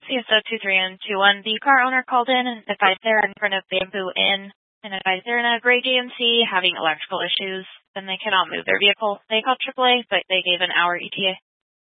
CSO 2321, the car owner called in and advised they're in front of Bamboo Inn and advised they're in a gray GMC having electrical issues and they cannot move their vehicle. They called AAA, but they gave an hour ETA.